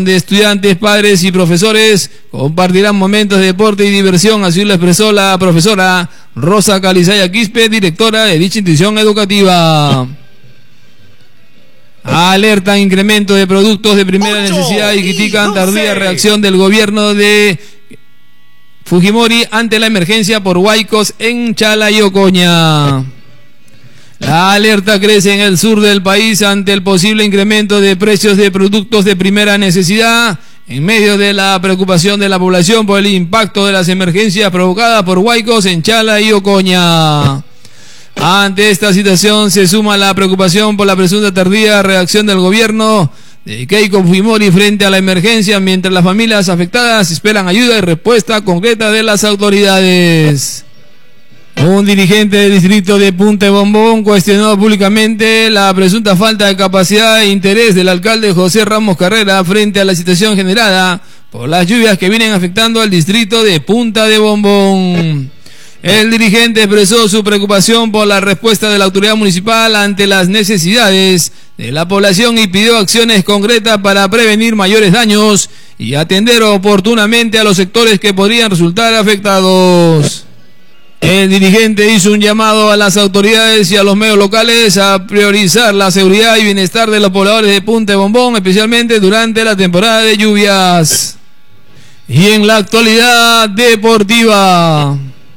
De estudiantes, padres y profesores compartirán momentos de deporte y diversión, así lo expresó la profesora Rosa Calizaya Quispe, directora de dicha institución educativa. Alertan incremento de productos de primera necesidad y critican tardía reacción del gobierno de Fujimori ante la emergencia por huaicos en Chala y Ocoña. La alerta crece en el sur del país ante el posible incremento de precios de productos de primera necesidad, en medio de la preocupación de la población por el impacto de las emergencias provocadas por huaicos en Chala y Ocoña. Ante esta situación se suma la preocupación por la presunta tardía reacción del gobierno de Keiko Fujimori frente a la emergencia, mientras las familias afectadas esperan ayuda y respuesta concreta de las autoridades. Un dirigente del distrito de Punta de Bombón cuestionó públicamente la presunta falta de capacidad e interés del alcalde José Ramos Carrera frente a la situación generada por las lluvias que vienen afectando al distrito de Punta de Bombón. El dirigente expresó su preocupación por la respuesta de la autoridad municipal ante las necesidades de la población y pidió acciones concretas para prevenir mayores daños y atender oportunamente a los sectores que podrían resultar afectados. El dirigente hizo un llamado a las autoridades y a los medios locales a priorizar la seguridad y bienestar de los pobladores de Punta de Bombón, especialmente durante la temporada de lluvias. Y en la actualidad deportiva,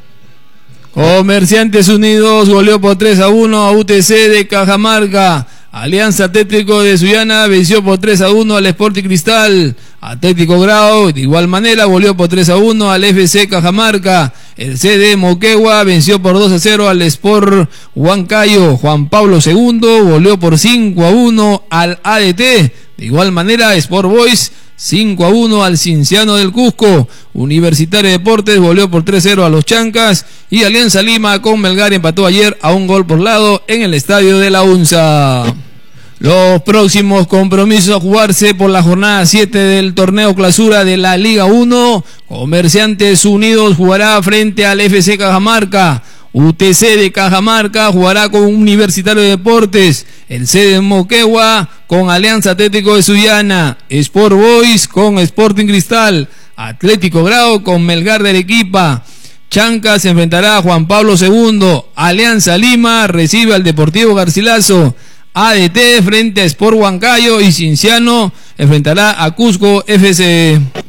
Comerciantes Unidos goleó por 3-1 a UTC de Cajamarca. Alianza Atlético de Sullana venció por 3-1 al Sporting Cristal. Atlético Grau de igual manera goleó por 3-1 al FC Cajamarca. El CD Moquegua venció por 2-0 al Sport Huancayo. Juan Pablo II goleó por 5-1 al ADT. De igual manera Sport Boys 5-1 al Cinciano del Cusco. Universitario de Deportes goleó por 3-0 a los Chancas. Y Alianza Lima con Melgar empató ayer a un gol por lado en el estadio de la UNSA. Los próximos compromisos a jugarse por la jornada 7 del torneo clausura de la Liga 1. Comerciantes Unidos jugará frente al FC Cajamarca. UTC de Cajamarca jugará con Universitario de Deportes. El C de Moquegua con Alianza Atlético de Sullana. Sport Boys con Sporting Cristal. Atlético Grau con Melgar de Arequipa. Chancas se enfrentará a Juan Pablo II. Alianza Lima recibe al Deportivo Garcilaso. ADT frente a Sport Huancayo y Cinciano enfrentará a Cusco FC.